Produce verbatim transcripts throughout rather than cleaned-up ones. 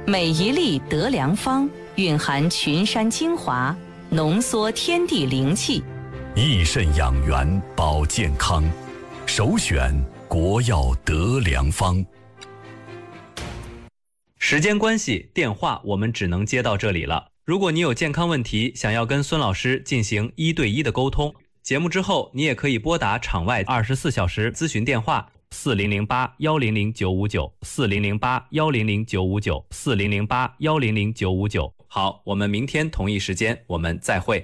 每一粒得良方蕴含群山精华，浓缩天地灵气， 益肾养元保健康，首选国药得良方。 时间关系，电话我们只能接到这里了。如果你有健康问题，想要跟孙老师进行一对一的沟通，节目之后你也可以拨打场外二十四小时咨询电话四零零八幺零零九五九四零零八幺零零九五九四零零八幺零零九五九。好，我们明天同一时间我们再会。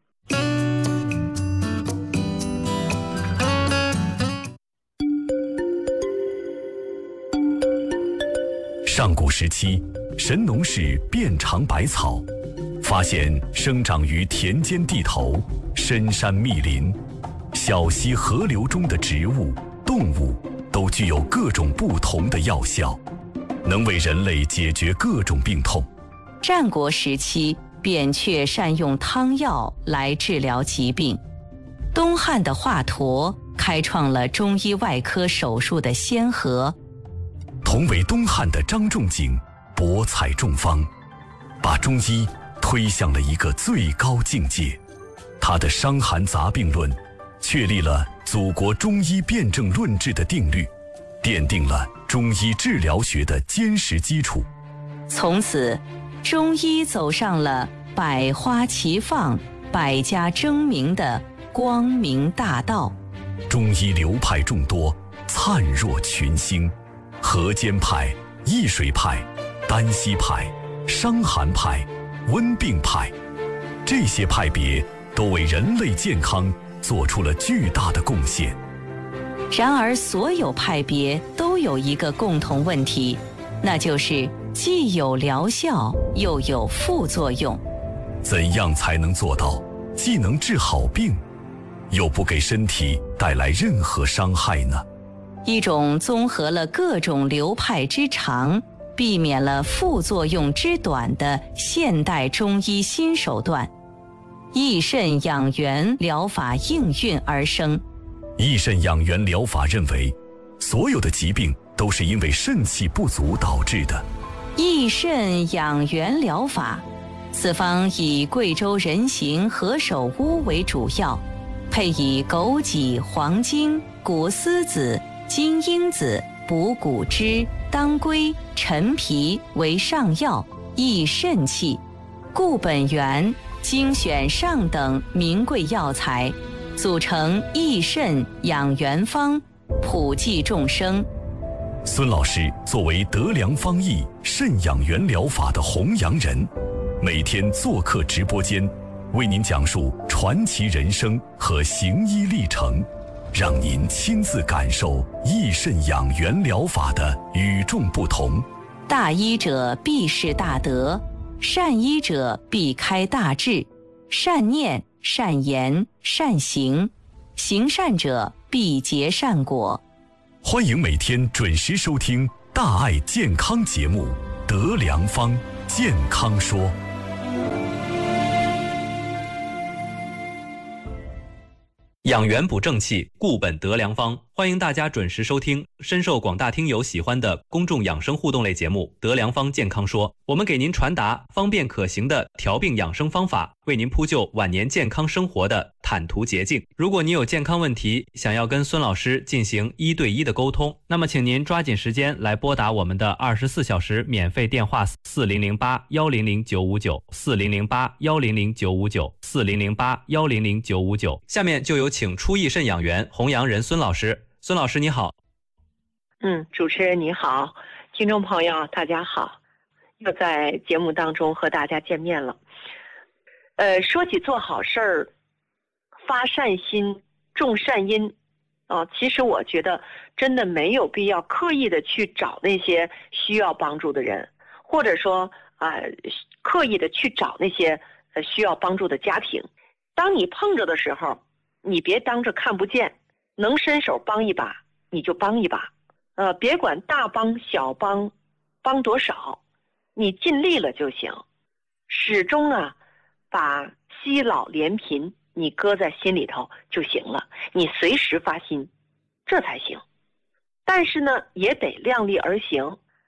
上古时期，神农氏遍尝百草，发现生长于田间地头、深山密林、小溪河流中的植物、动物都具有各种不同的药效，能为人类解决各种病痛。 战国时期，扁鹊善用汤药来治疗疾病。东汉的华佗开创了中医外科手术的先河。 同为东汉的张仲景博采众方，把中医推向了一个最高境界。他的《伤寒杂病论》确立了祖国中医辨证论治的定律，奠定了中医治疗学的坚实基础。 从此，中医走上了百花齐放、百家争鸣的光明大道。 中医流派众多，灿若群星。河间派、易水派、丹溪派、伤寒派、温病派，这些派别都为人类健康做出了巨大的贡献。 然而，所有派别都有一个共同问题，那就是既有疗效，又有副作用。 怎样才能做到既能治好病，又不给身体带来任何伤害呢？ 一种综合了各种流派之长，避免了副作用之短的现代中医新手段——益肾养元疗法应运而生。 益肾养元疗法认为，所有的疾病都是因为肾气不足导致的。 益肾养元疗法，此方以贵州人形何首乌为主要，配以枸杞、黄精、谷丝子、金樱子、补骨脂、当归、陈皮为上药，益肾气。固本源，精选上等名贵药材，组成益肾养元方，普济众生。 孙老师作为得良方益肾养元疗法的弘扬人，每天做客直播间，为您讲述传奇人生和行医历程，让您亲自感受益肾养元疗法的与众不同。 大医者必是大德，善医者必开大智，善念、善言、善行，行善者必结善果。 欢迎每天准时收听大爱健康节目《得良方健康说》。 养元补正气，固本得良方。欢迎大家准时收听深受广大听友喜欢的公众养生互动类节目《得良方健康说》，我们给您传达方便可行的调病养生方法，为您铺就晚年健康生活的坦途捷径。如果你有健康问题，想要跟孙老师进行一对一的沟通，那么请您抓紧时间来拨打我们的二十四小时免费电话四零零八幺零零九五九四零零八幺零零九五九四零零八幺零零九五九。下面就有请出益肾养元弘扬人孙老师。孙老师你好。 嗯，主持人你好，听众朋友大家好，又在节目当中和大家见面了。呃，说起做好事儿，发善心，种善因，啊、呃，其实我觉得真的没有必要刻意的去找那些需要帮助的人，或者说啊、呃，刻意的去找那些呃需要帮助的家庭。当你碰着的时候，你别当着看不见。能伸手帮一把你就帮一把，呃，别管大帮小帮，帮多少，你尽力了就行。始终啊，把惜老怜贫你搁在心里头就行了，你随时发心，这才行。但是呢，也得量力而行。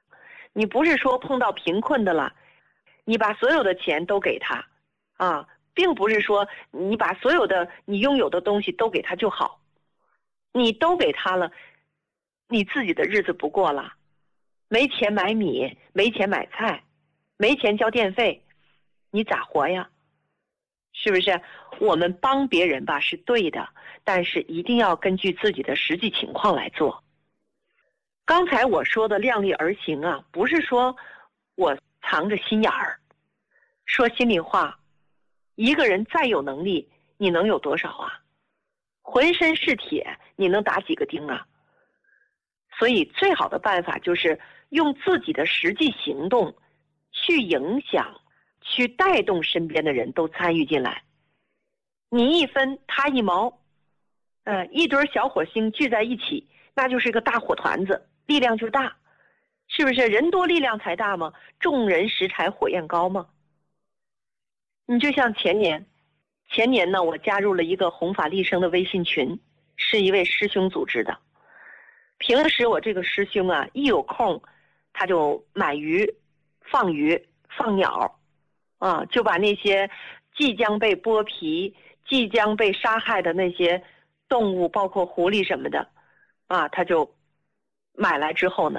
你不是说碰到贫困的了，你把所有的钱都给他啊，并不是说你把所有的你拥有的东西都给他就好，你都给他了，你自己的日子不过了，没钱买米，没钱买菜，没钱交电费，你咋活呀？是不是？我们帮别人吧是对的，但是一定要根据自己的实际情况来做。刚才我说的量力而行啊，不是说我藏着心眼儿。说心里话，一个人再有能力，你能有多少啊？浑身是铁，你能打几个钉啊？所以最好的办法就是用自己的实际行动去影响，去带动身边的人都参与进来。你一分，他一毛，呃，一堆小火星聚在一起，那就是一个大火团子，力量就大，是不是？人多力量才大吗？众人拾柴火焰高吗？你就像前年，前年呢，我加入了一个弘法利生的微信群，是一位师兄组织的。平时我这个师兄啊，一有空，他就买鱼、放鱼、放鸟，啊，就把那些即将被剥皮、即将被杀害的那些动物，包括狐狸什么的，啊，他就买来之后呢，